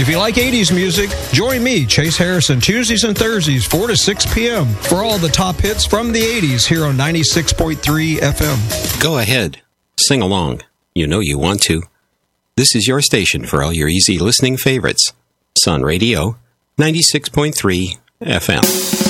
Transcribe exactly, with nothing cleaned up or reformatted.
If you like eighties music, join me, Chase Harrison, Tuesdays and Thursdays, four to six p.m. for all the top hits from the eighties here on ninety-six point three F M. Go ahead. Sing along. You know you want to. This is your station for all your easy listening favorites. Sun Radio, ninety-six point three F M.